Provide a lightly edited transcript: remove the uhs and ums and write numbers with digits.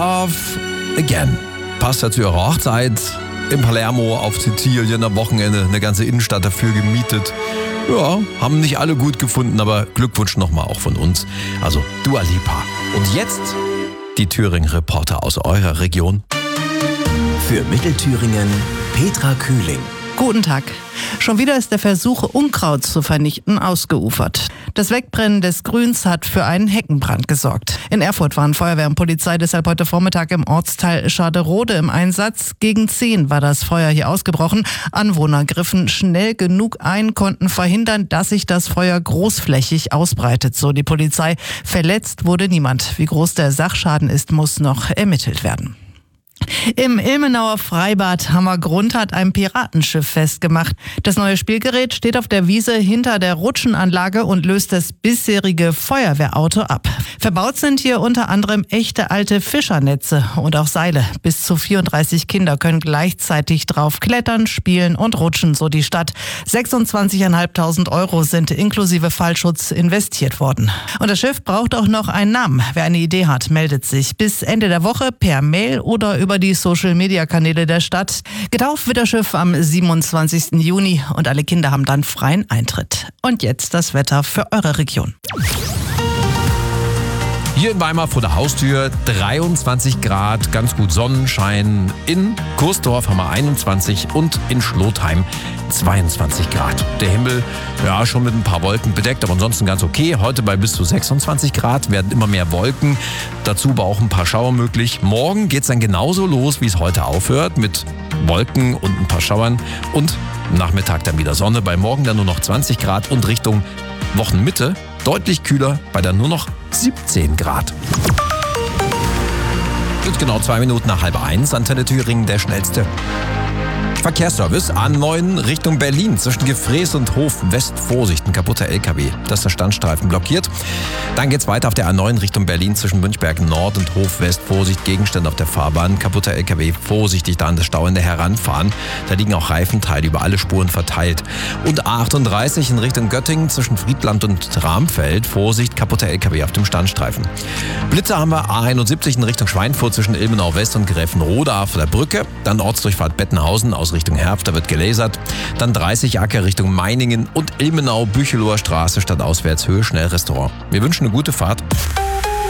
Love Again. Passt ja zu ihrer Hochzeit in Palermo auf Sizilien am Wochenende. Eine ganze Innenstadt dafür gemietet. Ja, haben nicht alle gut gefunden, aber Glückwunsch nochmal auch von uns. Also Dua Lipa. Und jetzt die Thüringen-Reporter aus eurer Region. Für Mittelthüringen Petra Kühling. Guten Tag. Schon wieder ist der Versuch, Unkraut zu vernichten, ausgeufert. Das Wegbrennen des Grüns hat für einen Heckenbrand gesorgt. In Erfurt waren Feuerwehr und Polizei deshalb heute Vormittag im Ortsteil Schaderode im Einsatz. Gegen 10 war das Feuer hier ausgebrochen. Anwohner griffen schnell genug ein, konnten verhindern, dass sich das Feuer großflächig ausbreitet, so die Polizei. Verletzt wurde niemand. Wie groß der Sachschaden ist, muss noch ermittelt werden. Im Ilmenauer Freibad Hammergrund hat ein Piratenschiff festgemacht. Das neue Spielgerät steht auf der Wiese hinter der Rutschenanlage und löst das bisherige Feuerwehrauto ab. Verbaut sind hier unter anderem echte alte Fischernetze und auch Seile. Bis zu 34 Kinder können gleichzeitig drauf klettern, spielen und rutschen, so die Stadt. 26.500 € sind inklusive Fallschutz investiert worden. Und das Schiff braucht auch noch einen Namen. Wer eine Idee hat, meldet sich bis Ende der Woche per Mail oder über die Social-Media-Kanäle der Stadt. Getauft wird das Schiff am 27. Juni und alle Kinder haben dann freien Eintritt. Und jetzt das Wetter für eure Region. Hier in Weimar vor der Haustür 23 Grad, ganz gut Sonnenschein. In Kursdorf haben wir 21 und in Schlotheim 22 Grad. Der Himmel, ja, schon mit ein paar Wolken bedeckt, aber ansonsten ganz okay. Heute bei bis zu 26 Grad werden immer mehr Wolken. Dazu aber auch ein paar Schauer möglich. Morgen geht's dann genauso los, wie es heute aufhört, mit Wolken und ein paar Schauern. Und am Nachmittag dann wieder Sonne. Bei morgen dann nur noch 20 Grad und Richtung Wochenmitte deutlich kühler, bei dann nur noch 17 Grad. Jetzt genau 2 Minuten nach 12:30, Antenne Thüringen, der schnellste Verkehrsservice. A9 Richtung Berlin zwischen Gefrees und Hof West. Vorsicht, ein kaputter LKW. Das ist der Standstreifen blockiert. Dann geht's weiter auf der A9 Richtung Berlin zwischen Münchberg Nord und Hof West. Vorsicht, Gegenstände auf der Fahrbahn. Kaputter LKW. Vorsichtig da an das Stauende heranfahren. Da liegen auch Reifenteile über alle Spuren verteilt. Und A38 in Richtung Göttingen zwischen Friedland und Ramfeld. Vorsicht, kaputter LKW auf dem Standstreifen. Blitzer haben wir A71 in Richtung Schweinfurt zwischen Ilmenau West und Gräfenrode auf der Brücke. Dann Ortsdurchfahrt Bettenhausen aus Richtung Herf, da wird gelasert. Dann 30 Acker Richtung Meiningen und Ilmenau, Büchelower Straße stadtauswärts Höhe Schnellrestaurant. Wir wünschen eine gute Fahrt.